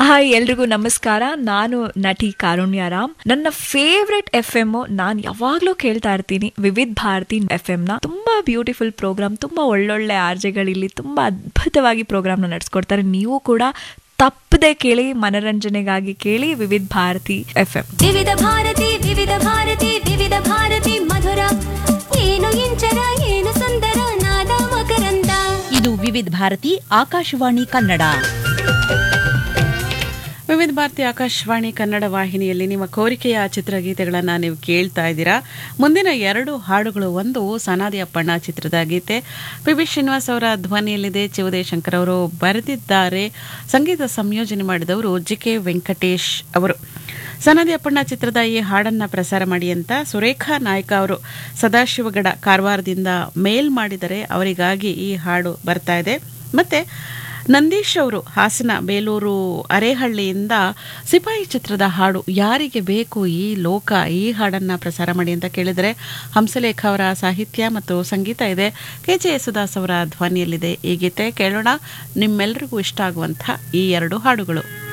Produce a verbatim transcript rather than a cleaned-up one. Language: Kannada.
ಹಾಯ್ ಎಲ್ರಿಗೂ ನಮಸ್ಕಾರ. ನಾನು ನಟಿ ಕಾರುಣ್ಯರಾಮ್. ನನ್ನ ಫೇವ್ರೆಟ್ ಎಫ್ ಎಂ ನಾನು ಯಾವಾಗ್ಲೂ ಕೇಳ್ತಾ ಇರ್ತೀನಿ ವಿವಿಧ ಭಾರತಿ ಎಫ್ ಎಂ ನ. ತುಂಬಾ ಬ್ಯೂಟಿಫುಲ್ ಪ್ರೋಗ್ರಾಮ್, ತುಂಬಾ ಒಳ್ಳೊಳ್ಳೆ ಆರ್ಜೆಗಳಿಲ್ಲಿ ತುಂಬಾ ಅದ್ಭುತವಾಗಿ ಪ್ರೋಗ್ರಾಮ್ ನ ನಡೆಸ್ಕೊಡ್ತಾರೆ. ನೀವು ಕೂಡ ತಪ್ಪದೆ ಕೇಳಿ, ಮನರಂಜನೆಗಾಗಿ ಕೇಳಿ ವಿವಿಧ ಭಾರತಿ ಎಫ್ ಎಂ. ವಿವಿಧ ಭಾರತಿ ವಿವಿಧ ಭಾರತಿ ವಿವಿಧ ಭಾರತಿ ಮಧುರ, ಏನು ಇಂಚರ ಏನು ಸುಂದರ ನಾದ ಮಕರಂದ. ಇದು ವಿವಿಧ ಭಾರತಿ ಆಕಾಶವಾಣಿ ಕನ್ನಡ. ವಿವಿಧ ಭಾರತಿ ಆಕಾಶವಾಣಿ ಕನ್ನಡ ವಾಹಿನಿಯಲ್ಲಿ ನಿಮ್ಮ ಕೋರಿಕೆಯ ಚಿತ್ರಗೀತೆಗಳನ್ನು ನೀವು ಕೇಳ್ತಾ ಇದ್ದೀರಾ. ಮುಂದಿನ ಎರಡು ಹಾಡುಗಳು, ಒಂದು ಸನಾದಿ ಅಪ್ಪಣ್ಣ ಚಿತ್ರದ ಗೀತೆ, ಪಿ ಬಿ ಶ್ರೀನಿವಾಸ್ ಅವರ ಧ್ವನಿಯಲ್ಲಿದೆ, ಚಿವುದೇ ಶಂಕರ್ ಅವರು ಬರೆದಿದ್ದಾರೆ, ಸಂಗೀತ ಸಂಯೋಜನೆ ಮಾಡಿದವರು ಜಿ ಕೆ ವೆಂಕಟೇಶ್ ಅವರು. ಸನಾದಿ ಅಪ್ಪಣ್ಣ ಚಿತ್ರದ ಈ ಹಾಡನ್ನು ಪ್ರಸಾರ ಮಾಡಿ ಅಂತ ಸುರೇಖಾ ನಾಯ್ಕ ಅವರು ಸದಾಶಿವಗಡ ಕಾರವಾರದಿಂದ ಮೇಲ್ ಮಾಡಿದರೆ, ಅವರಿಗಾಗಿ ಈ ಹಾಡು ಬರ್ತಾ ಇದೆ. ಮತ್ತೆ ನಂದೀಶ್ ಅವರು ಹಾಸನ ಬೇಲೂರು ಅರೇಹಳ್ಳಿಯಿಂದ ಸಿಪಾಯಿ ಚಿತ್ರದ ಹಾಡು ಯಾರಿಗೆ ಬೇಕು ಈ ಲೋಕ, ಈ ಹಾಡನ್ನು ಪ್ರಸಾರ ಮಾಡಿ ಅಂತ ಕೇಳಿದರೆ, ಹಂಸಲೇಖ ಅವರ ಸಾಹಿತ್ಯ ಮತ್ತು ಸಂಗೀತ ಇದೆ, ಕೆ ಜೆ ಯೇಸುದಾಸ್ ಅವರ ಧ್ವನಿಯಲ್ಲಿದೆ ಈ ಗೀತೆ. ಕೇಳೋಣ, ನಿಮ್ಮೆಲ್ಲರಿಗೂ ಇಷ್ಟ ಆಗುವಂಥ ಈ ಎರಡು ಹಾಡುಗಳು.